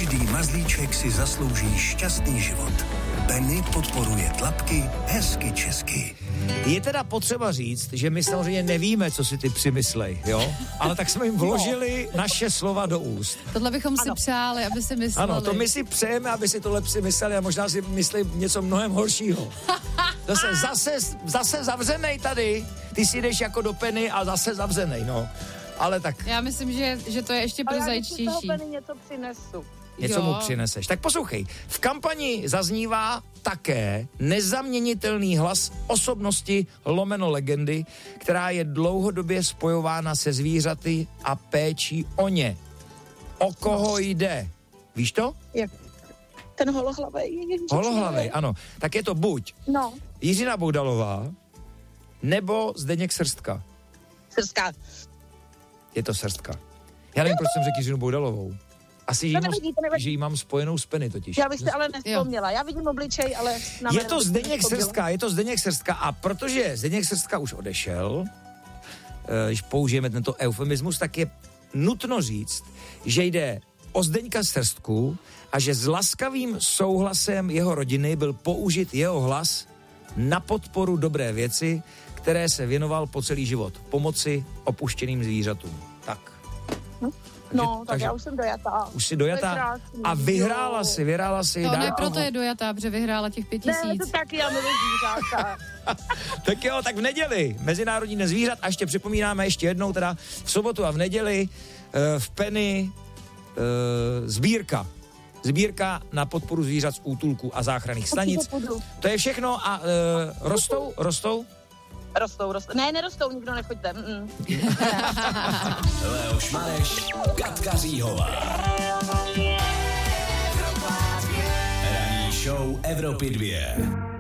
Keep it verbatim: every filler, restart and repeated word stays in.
Každý mazlíček si zaslouží šťastný život. Penny podporuje tlapky hezky česky. Je teda potřeba říct, že my samozřejmě nevíme, co si ty psy myslej, jo? Ale tak jsme jim vložili no. naše slova do úst. Tohle bychom si ano. přáli, aby si mysleli. Ano, to my si přejeme, aby si tohle psy mysleli a možná si myslí něco mnohem horšího. Zase, zase, zase zavřenej tady. Ty si jdeš jako do Penny a zase zavřenej, no. Ale tak... Já myslím, že, že to je ještě prozaičtější. Ale já Penny něco přinesu. Něco jo. mu přineseš. Tak poslouchej, v kampani zaznívá také nezaměnitelný hlas osobnosti lomeno legendy, která je dlouhodobě spojována se zvířaty a péčí o ně. O koho jde? Víš to? Jak? Ten holohlavej. Holohlavej, ano. Tak je to buď no. Jiřina Boudalová nebo Zdeněk Srstka. Srstka. Je to Srstka. Já nevím, proč jsem řekl Jiřinu Boudalovou. Asi, že, nevadí, mám, že jí mám spojenou s Penny totiž. Já bych si ale nevzpomněla. Já vidím obličej, ale... Je to Zdeněk Srstka, je to Zdeněk Srstka a protože Zdeněk Srstka už odešel, když použijeme tento eufemismus, tak je nutno říct, že jde o Zdeňka Srstku a že s laskavým souhlasem jeho rodiny byl použit jeho hlas na podporu dobré věci, které se věnoval po celý život. Pomoci opuštěným zvířatům. Tak. Hm? No, tak takže já už jsem dojatá. Už jsi dojatá a vyhrála si, vyhrála si. To ne, proto je dojatá, protože vyhrála těch pět tisíc. Ne, to taky, já miluji zvířátka. Tak jo, tak v neděli, Mezinárodní den zvířat, a ještě připomínáme ještě jednou teda v sobotu a v neděli uh, v Penny uh, sbírka. Sbírka na podporu zvířat z útulku a záchranných stanic. To je všechno a uh, rostou, rostou? Rostou, rostou. Ne, nerostou, nikdo nechoďte. Mm. Leoš Mareš, Katka Říhová. Ranní show Evropy dvě.